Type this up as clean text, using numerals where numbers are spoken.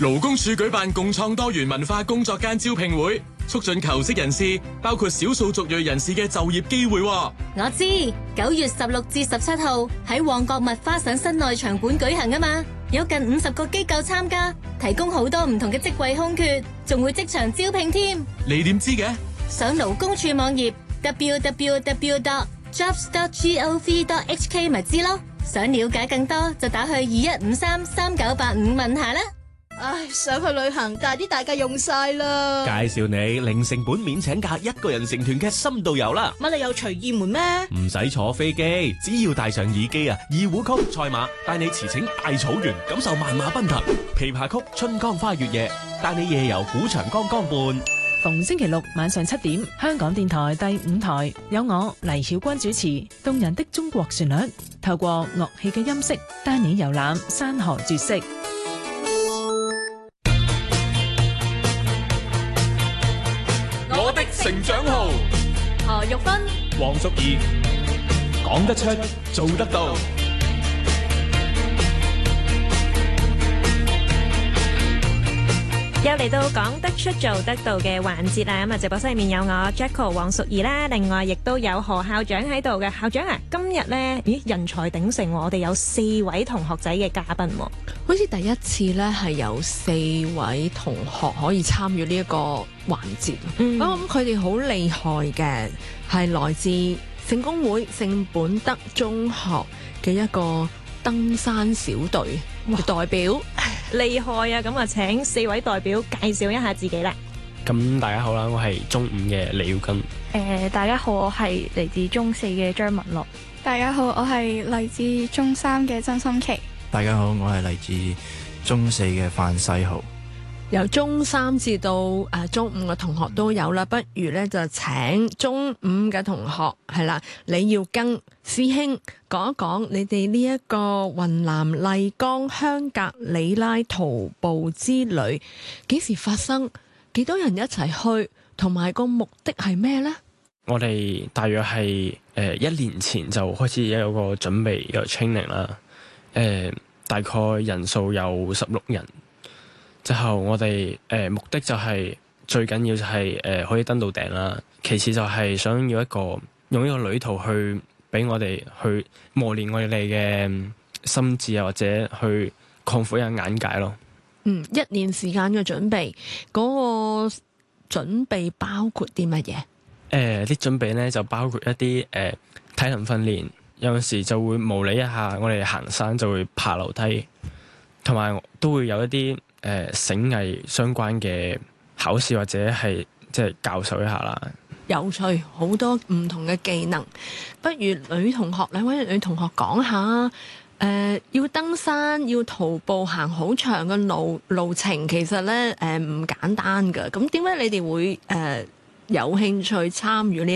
勞工處舉辦共創多元文化工作間招聘會，促進求職人士，包括少數族裔人士嘅就業機會。 我知9月16至17號喺旺角麥花臣室內場館舉行啊嘛，有近50個機構參加，提供好多唔同嘅職位空缺，仲會即場招聘添。 你點知嘅？ 上勞工處網頁 www.jobs.gov.hk 咪知咯。想了解更多就打去21533985問下啦。 唉，想去旅行，但係啲大假用晒啦。 介紹你零成本免請假，一個人成團嘅深度遊啦。 乜你有隨意門咩？ 唔使坐飛機，只要帶上耳機啊，二胡曲賽馬帶你馳騁大草原，感受萬馬奔騰；琵琶曲春江花月夜帶你夜遊古長江江畔。 逢星期六晚上7點，香港電台第5台有我黎曉君主持動人的中國旋律，透過樂器嘅音色帶你遊覽山河絕色。 我的成長號， 何玉芬、 黃淑儀，講得出，做得到。 又嚟到講得出做得到嘅環節啦，咁啊直播室裏面有我 Jacko 黃淑儀啦，另外亦都有何校長喺度嘅。校長啊，今日咧，人才鼎盛，我哋有4位同學仔嘅嘉賓， 好似第一次咧係有4位同學可以參與呢一個環節。我諗佢哋好厲害嘅，係來自聖公會聖本德中學嘅一個登山小隊嘅代表。 厲害啊！咁啊，請4位代表介紹一下自己啦。 咁大家好啦，我係中5嘅李耀根。 大家好，我係嚟自中4嘅張文樂。 大家好，我係嚟自中3嘅曾心琪。 大家好，我係嚟自中4嘅范世豪。 由中3至到中5嘅同學都有啦，不如咧就請中5嘅同學係啦，李耀根師兄講一講你哋呢一個雲南麗江香格里拉徒步之旅幾時發生，幾多人一齊去，同埋個目的係咩呢？ 我哋大約係1年前就開始有個準備有 training 啦，大概人數有16人。之後我哋目的就係最緊要就係可以登到頂啦，其次就係想要用一個旅途去俾我哋去磨練我哋嘅心智啊，或者去擴闊一下眼界咯。 1年時間嘅準備，嗰個準備包括啲乜嘢？ 啲準備咧就包括一啲體能訓練，有陣時就會模擬一下我哋行山就會爬樓梯，同埋都會有一啲繩藝相關嘅考試或者係即係教授一下啦。 有趣，好多唔同嘅技能。不如女同學，兩位女同學講下，要登山要徒步行好長嘅路程，其實咧唔簡單㗎。咁點解你哋會有興趣參與呢？